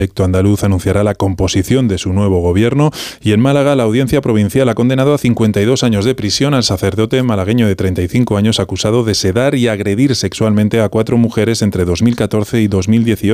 electo andaluz anunciará la composición de su nuevo gobierno, y en Málaga la Audiencia Provincial ha condenado a 52 años de prisión al sacerdote malagueño de 35 años acusado de sedar y agredir sexualmente a 4 mujeres entre 2014 y 2018.